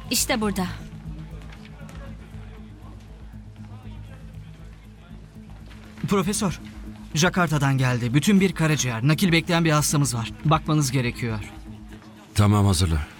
İşte burada. Profesör, Jakarta'dan geldi. Bütün bir karaciğer. Nakil bekleyen bir hastamız var. Bakmanız gerekiyor. Tamam, hazırla.